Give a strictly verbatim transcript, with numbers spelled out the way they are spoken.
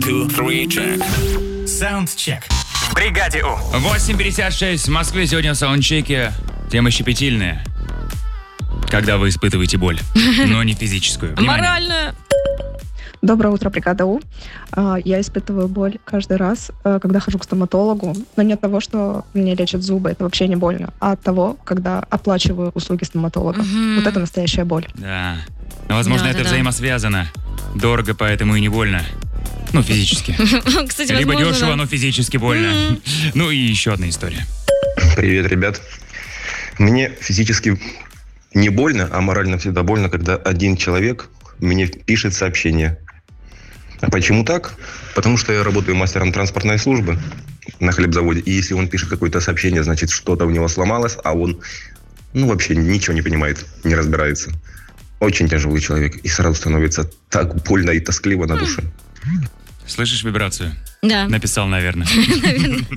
two, three, check. Саундчек. В бригаде У. восемь пятьдесят шесть в Москве. Сегодня в саундчеке тема щепетильная. Когда вы испытываете боль, но не физическую. Внимание. Моральная. Доброе утро, бригада У. Я испытываю боль каждый раз, когда хожу к стоматологу, но не от того, что мне лечат зубы, это вообще не больно, а от того, когда оплачиваю услуги стоматолога. Мгм. Вот это настоящая боль. Да. Но, возможно, Да, это да, да. взаимосвязано. Дорого, поэтому и не больно. Ну, физически. Кстати, Либо возможно, дешево, да. но физически больно. Ну и еще одна история. Привет, ребят. Мне физически не больно, а морально всегда больно, когда один человек мне пишет сообщение. А почему так? Потому что я работаю мастером транспортной службы на хлебзаводе. И если он пишет какое-то сообщение, значит, что-то у него сломалось, а он, ну, вообще ничего не понимает, не разбирается. Очень тяжелый человек. И сразу становится так больно и тоскливо на душе. Слышишь вибрацию? Да. Написал, наверное. Наверное.